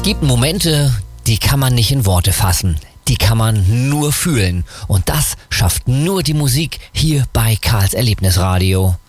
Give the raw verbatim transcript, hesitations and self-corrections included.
gibt Momente, die kann man nicht in Worte fassen. Die kann man nur fühlen. Und das schafft nur die Musik hier bei Karls Erlebnisradio.